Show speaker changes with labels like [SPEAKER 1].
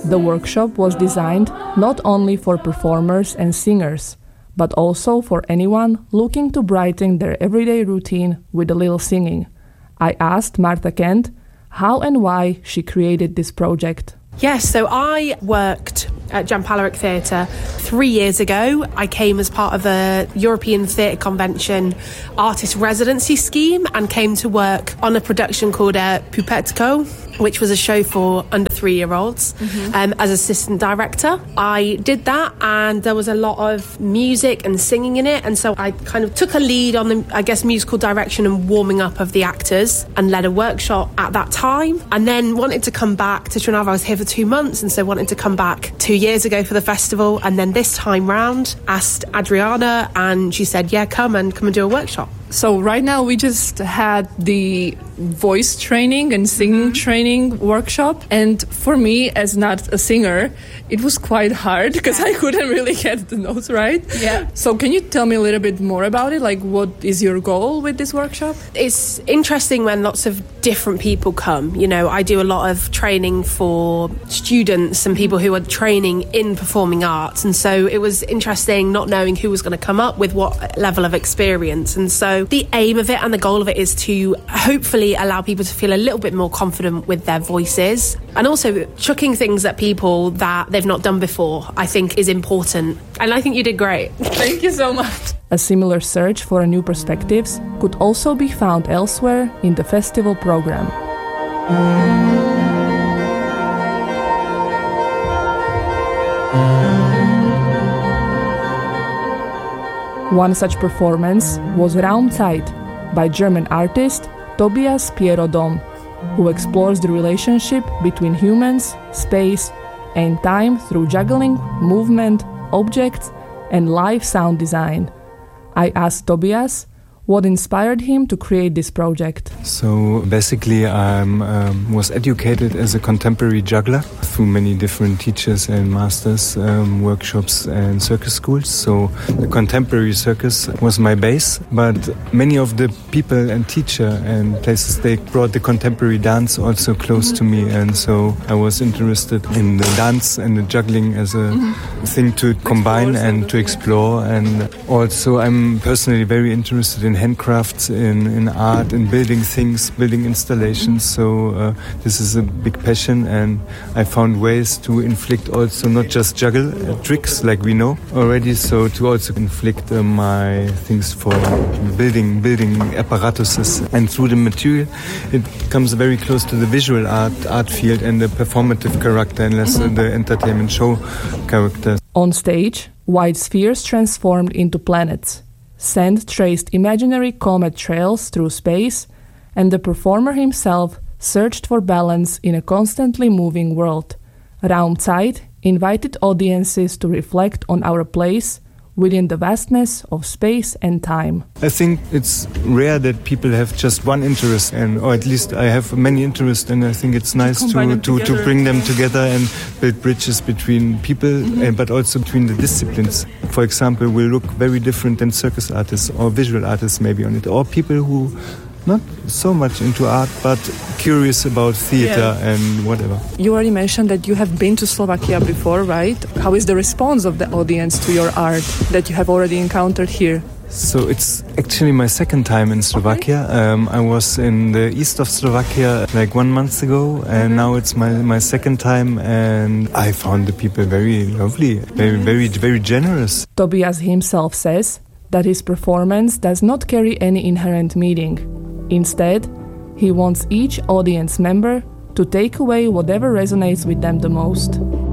[SPEAKER 1] The workshop was designed not only for performers and singers, but also for anyone looking to brighten their everyday routine with a little singing. I asked Marta Kent how and why she created this project.
[SPEAKER 2] Yes, so I worked at Jan Palahniuk Theatre 3 years ago. I came as part of a European Theatre Convention artist residency scheme and came to work on a production called Pupetco, which was a show for under 3-year-olds, as assistant director. I did that, and there was a lot of music and singing in it, and so I kind of took a lead on the, musical direction and warming up of the actors, and led a workshop at that time, and then wanted to come back to Trnava. I was here for 2 months, and so wanted to come back 2 years ago for the festival, and then this time round asked Adriana, and she said, yeah, come and do a workshop.
[SPEAKER 1] So right now we just had the voice training and singing training workshop, and for me, as not a singer, it was quite hard because I couldn't really get the notes right.
[SPEAKER 2] Yeah.
[SPEAKER 1] So can you tell me a little bit more about it? Like, what is your goal with this workshop?
[SPEAKER 2] It's interesting when lots of different people come. You know, I do a lot of training for students and people who are training in performing arts, and so it was interesting not knowing who was going to come up with what level of experience. And so the aim of it and the goal of it is to hopefully allow people to feel a little bit more confident with their voices, and also chucking things at people that they've not done before, I think, is important. And I think you did great.
[SPEAKER 1] Thank you so much. A similar search for new perspectives could also be found elsewhere in the festival program. One such performance was Raumzeit by German artist Tobias Piero Dom, who explores the relationship between humans, space, and time through juggling, movement, objects, and live sound design. I asked Tobias what inspired him to create this project.
[SPEAKER 3] So basically I was educated as a contemporary juggler through many different teachers and masters, workshops and circus schools. So the contemporary circus was my base, but many of the people and teacher and places, they brought the contemporary dance also close to me, and so I was interested in the dance and the juggling as a thing to combine and to explore. And also I'm personally very interested in handcrafts, in art, in building things, building installations. So this is a big passion, and I found ways to inflict also not just juggle tricks like we know already, so to also inflict my things for building apparatuses. And through the material, it comes very close to the visual art field and the performative character and less the entertainment show character.
[SPEAKER 1] On stage, white spheres transformed into planets. Sand traced imaginary comet trails through space, and the performer himself searched for balance in a constantly moving world. Raumzeit invited audiences to reflect on our place within the vastness of space and time.
[SPEAKER 3] I think it's rare that people have just one interest, or at least I have many interests, and I think it's nice to bring them together and build bridges between people, but also between the disciplines. For example, will look very different than circus artists or visual artists maybe on it, or people who not so much into art, but curious about theater and whatever.
[SPEAKER 1] You already mentioned that you have been to Slovakia before, right? How is the response of the audience to your art that you have already encountered here?
[SPEAKER 3] So it's actually my second time in Slovakia. I was in the east of Slovakia like 1 month ago, and now it's my second time, and I found the people very lovely, very generous.
[SPEAKER 1] Tobias himself says that his performance does not carry any inherent meaning. Instead, he wants each audience member to take away whatever resonates with them the most.